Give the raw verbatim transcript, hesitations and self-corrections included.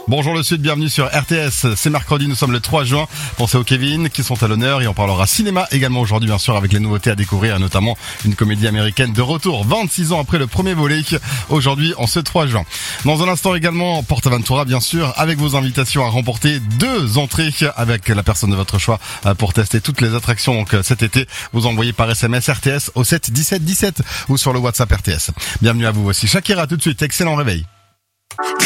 Bonjour le Sud, bienvenue sur R T S. C'est mercredi, nous sommes le trois juin. Pensez aux Kevin qui sont à l'honneur et on parlera cinéma également aujourd'hui bien sûr avec les nouveautés à découvrir, notamment une comédie américaine de retour vingt-six ans après le premier volet, aujourd'hui en ce trois juin. Dans un instant également, PortAventura bien sûr, avec vos invitations à remporter deux entrées avec la personne de votre choix pour tester toutes les attractions donc cet été. Vous envoyez par S M S R T S au sept dix-sept dix-sept ou sur le WhatsApp R T S. Bienvenue à vous aussi. Shakira tout de suite, excellent réveil.